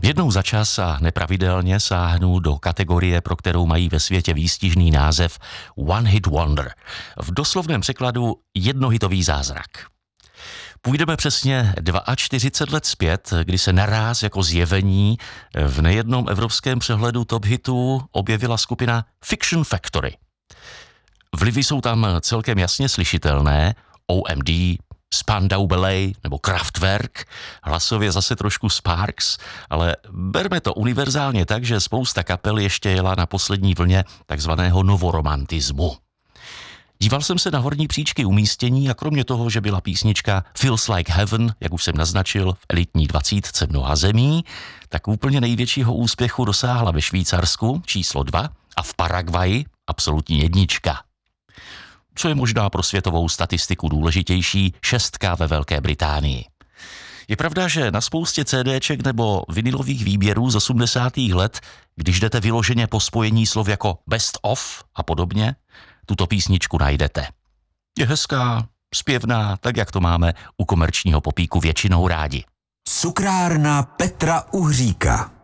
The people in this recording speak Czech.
Jednou za čas a nepravidelně sáhnu do kategorie, pro kterou mají ve světě výstižný název One Hit Wonder. V doslovném překladu jednohitový zázrak. Půjdeme přesně 42 let zpět, kdy se naráz jako zjevení v nejednom evropském přehledu top hitů objevila skupina Fiction Factory. Vlivy jsou tam celkem jasně slyšitelné, OMD, Spandau Ballet nebo Kraftwerk, hlasově zase trošku Sparks, ale berme to univerzálně tak, že spousta kapel ještě jela na poslední vlně takzvaného novoromantismu. Díval jsem se na horní příčky umístění a kromě toho, že byla písnička Feels Like Heaven, jak už jsem naznačil, v elitní 20 mnoha zemí, tak úplně největšího úspěchu dosáhla ve Švýcarsku číslo 2 a v Paraguayi absolutní jednička. Co je možná pro světovou statistiku důležitější, 6 ve Velké Británii. Je pravda, že na spoustě CDček nebo vinilových výběrů z 80. let, když jdete vyloženě po spojení slov jako best of a podobně, tuto písničku najdete. Je hezká, zpěvná, tak jak to máme u komerčního popíku většinou rádi. Cukrárna Petra Uhříka.